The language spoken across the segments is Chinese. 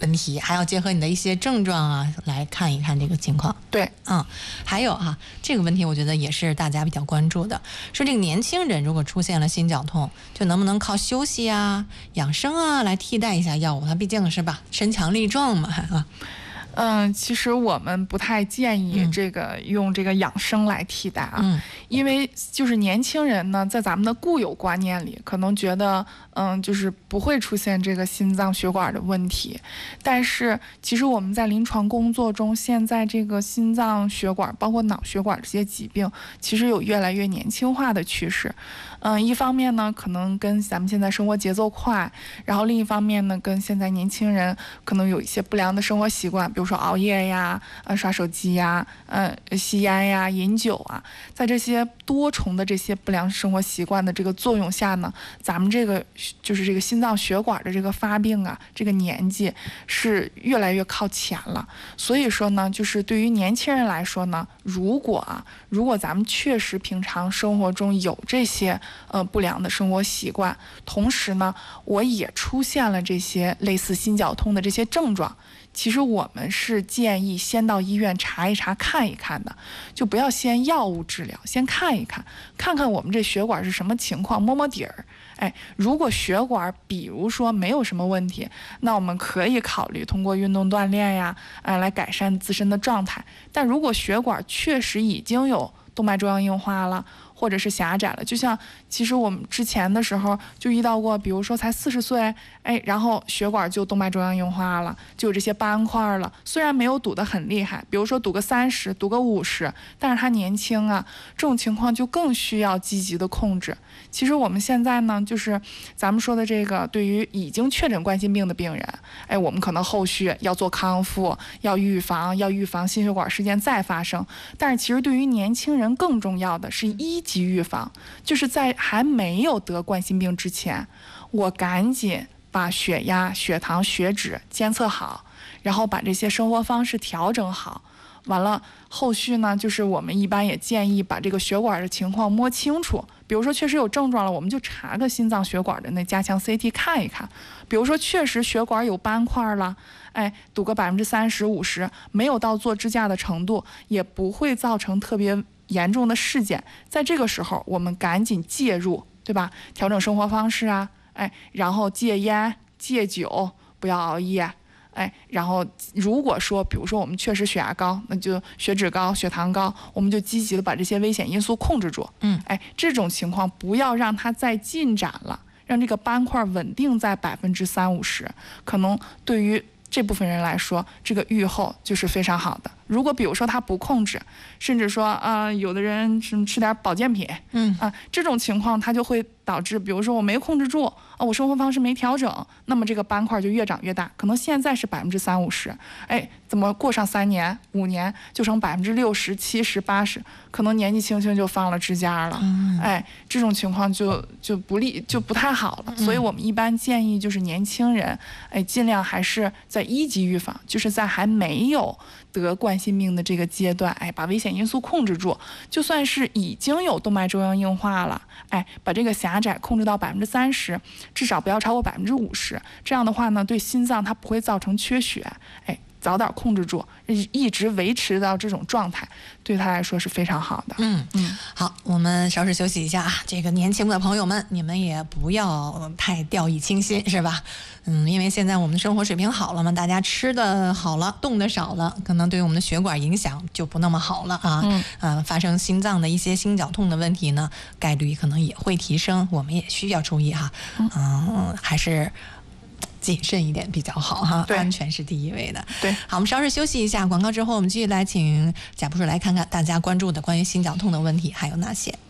问题，还要结合你的一些症状啊来看一看这个情况。 对， 还有这个问题我觉得也是大家比较关注的，说这个年轻人如果出现了心绞痛，就能不能靠休息啊、养生啊来替代一下药物？它毕竟是吧，身强力壮嘛， 其实我们不太建议用这个养生来替代啊，因为就是年轻人呢，在咱们的固有观念里，可能觉得就是不会出现这个心脏血管的问题，但是其实我们在临床工作中，现在这个心脏血管包括脑血管这些疾病，其实有越来越年轻化的趋势。一方面呢，可能跟咱们现在生活节奏快，然后另一方面呢，跟现在年轻人可能有一些不良的生活习惯，比如说熬夜呀、刷手机呀、吸烟呀、饮酒啊，在这些多重的这些不良生活习惯的这个作用下呢，咱们这个就是这个心脏血管的这个发病啊，这个年纪是越来越靠前了。所以说呢，就是对于年轻人来说呢，如果咱们确实平常生活中有这些不良的生活习惯，同时呢，我也出现了这些类似心绞痛的这些症状，其实我们是建议先到医院查一查、看一看的，就不要先药物治疗，先看一看，看看我们这血管是什么情况，摸摸底儿。如果血管比如说没有什么问题，那我们可以考虑通过运动锻炼呀，来改善自身的状态。但如果血管确实已经有动脉粥样硬化了，或者是狭窄了，就像其实我们之前的时候就遇到过，比如说才40岁，然后血管就动脉粥样硬化了，就有这些斑块了。虽然没有堵得很厉害，比如说堵个30，堵个50，但是他年轻啊，这种情况就更需要积极的控制。其实我们现在呢，就是咱们说的这个，对于已经确诊冠心病的病人，我们可能后续要做康复，要预防心血管事件再发生。但是其实对于年轻人更重要的是一级预防，就是在还没有得冠心病之前，我赶紧把血压、血糖、血脂监测好，然后把这些生活方式调整好。完了，后续呢，就是我们一般也建议把这个血管的情况摸清楚。比如说确实有症状了，我们就查个心脏血管的那加强 CT 看一看。比如说确实血管有斑块了，堵个30%-50%，没有到做支架的程度，也不会造成特别严重的事件。在这个时候，我们赶紧介入，对吧？调整生活方式啊，然后戒烟、戒酒，不要熬夜。然后如果说比如说我们确实血压高，那就血脂高、血糖高，我们就积极的把这些危险因素控制住。这种情况不要让它再进展了，让这个斑块稳定在30%-50%，可能对于这部分人来说，这个预后就是非常好的。如果比如说他不控制，甚至说有的人吃点保健品，这种情况他就会导致，比如说我没控制住我生活方式没调整，那么这个斑块就越长越大，可能现在是30%-50%，怎么过上3年5年就成60%、70%、80%，可能年纪轻轻就放了支架了，这种情况就不太好了。所以我们一般建议就是年轻人，尽量还是在一级预防，就是在还没有得冠心病的这个阶段，把危险因素控制住。就算是已经有动脉粥样硬化了，把这个狭窄控制到30%，至少不要超过50%。这样的话呢，对心脏它不会造成缺血，早点控制住，一直维持到这种状态，对他来说是非常好的。 好，我们稍事休息一下啊。这个年轻的朋友们，你们也不要太掉以轻心，是吧？因为现在我们的生活水平好了嘛，大家吃的好了，动的少了，可能对我们的血管影响就不那么好了啊。发生心脏的一些心绞痛的问题呢，概率可能也会提升，我们也需要注意哈。还是谨慎一点比较好哈，安全是第一位的。 对， 好，我们稍事休息一下，广告之后我们继续来请贾博士来看看大家关注的关于心绞痛的问题还有哪些。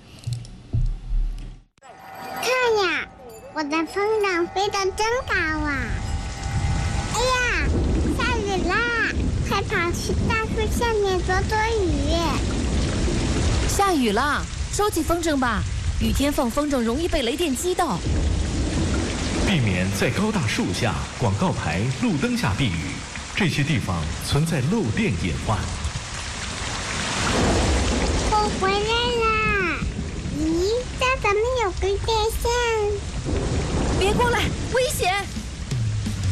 看呀，我的风筝飞得真高啊！哎呀，下雨啦，快跑去大树下面躲躲雨。 下雨啦，收起风筝吧，雨天放风筝容易被雷电击到。 避免在高大树下、广告牌、路灯下避雨，这些地方存在漏电隐患。 我回来啦！咦，这怎么有根电线？ 别过来，危险！